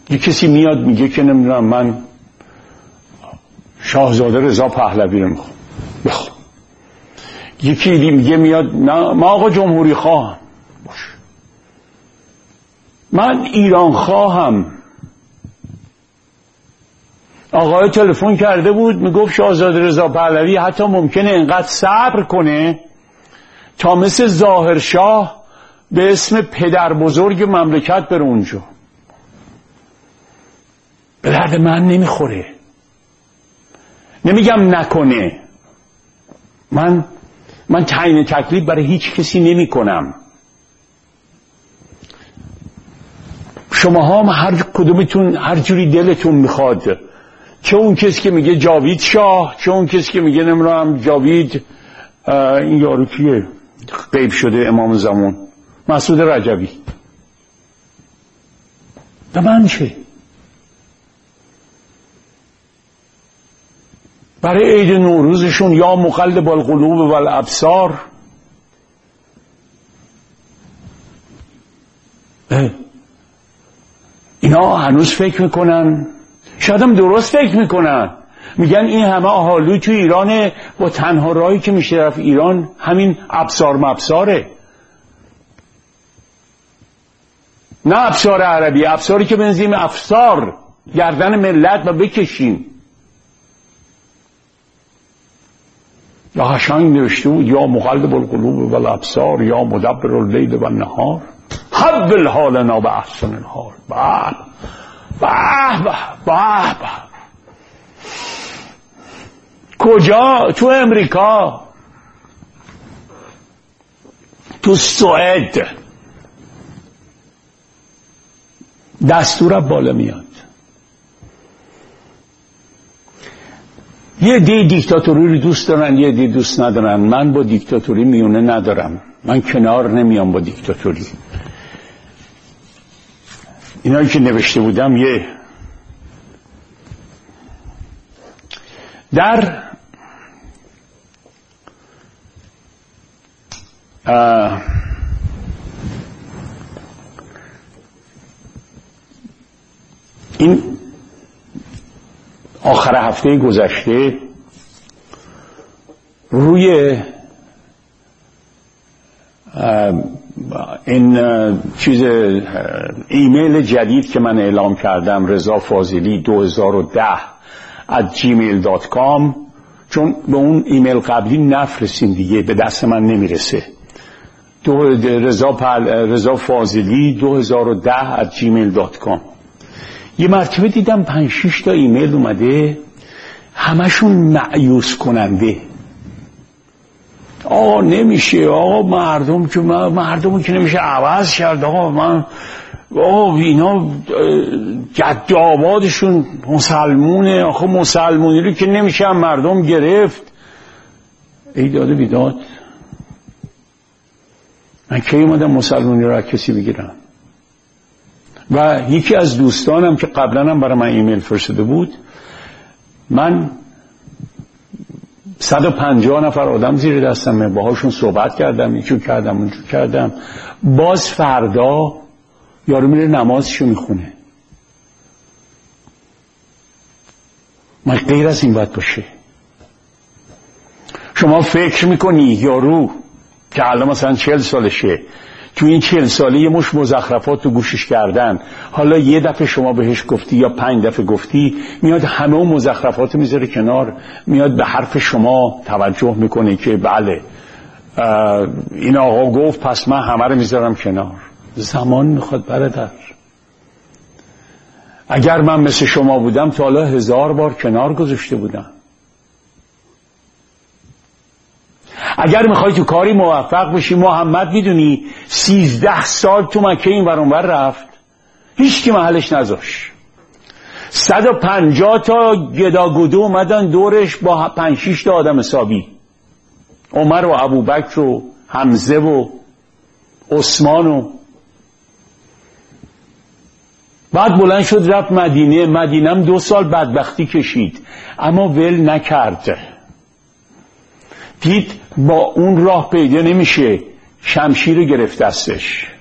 یه کسی میاد میگه که نمیدونم من شاهزاده رضا پهلوی رو میخوام بخوام. یکی میگه میاد نه من آقا جمهوری خواهم. باشه من ایران خواهم. آقای تلفن کرده بود میگفت شاهزاده رضا پهلوی حتی ممکنه انقدر صبر کنه تا مثل ظاهرشاه به اسم پدر بزرگ مملکت بره اونجا. به درد من نمیخوره. نمیگم نکنه، من تعیین تکلیف برای هیچ کسی نمی کنم. شما هم هر کدومتون هر جوری دلتون میخواد، چه اون کسی که میگه جاوید شاه، چه اون کسی که میگه نمیدونم جاوید این یارو کیه غیب شده امام زمان مسعود رجبی. به من چه؟ برای عید نوروزشون یا مقلب القلوب و الابصار اینا هنوز فکر میکنن، شاید هم درست فکر میکنن، میگن این همه اهالی تو ایران با تنها راهی که میشه رفت ایران همین ابصار مبصاره. نه ابصار عربی، ابصاری که بنزیم افسار گردن ملت و بکشیم. یا قشنگ نوشته بود یا مقلب القلوب و الابصار یا مدبر اللیل و النهار حول حالنا به احسن الحال. به به به به. کجا؟ تو امریکا، تو سوئد دستور بالا میاد. یه دی دیکتاتوری رو دوست دارن، یه دی دوست ندارن. من با دیکتاتوری میونه ندارم، من کنار نمیام با دیکتاتوری. اینایی که نوشته بودم یه در این آخر هفته گذشته روی این چیز ایمیل جدید که من اعلام کردم رضا فاضلی 2010@gmail.com، چون به اون ایمیل قبلی نفرستیم دیگه، به دست من نمیرسه. رضا فاضلی 2010@gmail.com. یه مرتبه دیدم 5-6 تا ایمیل اومده، همشون مایوس کننده. آقا نمیشه، آقا مردم که نمیشه عوض کرد، آقا اینا جد آبادشون مسلمونه، آخه مسلمونی رو که نمیشه مردم گرفت. ای داده بیداد، من کی اومدم مسلمونی رو از کسی بگیرم؟ و یکی از دوستانم که قبلا هم برای من ایمیل فرستاده بود، من 150 نفر آدم زیر دستمه، باهاشون صحبت کردم، اینجور کردم اونجور کردم. باز فردا یارو میره نمازشو میخونه. من غیر از این باید باشه. شما فکر میکنی یارو که الان مثلا 40 سالشه، تو این 40 ساله یه مش مزخرفات تو گوشش کردن، حالا یه دفعه شما بهش گفتی یا 5 دفعه گفتی، میاد همه اون مزخرفات میذاره کنار، میاد به حرف شما توجه میکنه که بله این آقا گفت پس من همه رو میذارم کنار. زمان میخواد برادر. اگر من مثل شما بودم تا حالا 1000 بار کنار گذاشته بودم. اگر میخوای تو کاری موفق بشی، محمد میدونی 13 سال تو مکه این ور اون ور رفت، هیچ کی محلش نذاش. 150 تا گداگودو اومدن دورش با 5-6 تا آدم حسابی، عمر و ابوبکر و حمزه و عثمان و بعد بلند شد رفت مدینه. مدینم 2 سال بدبختی کشید اما ول نکرد. دید با اون راه پیدا نمیشه، شمشیر گرفت دستش.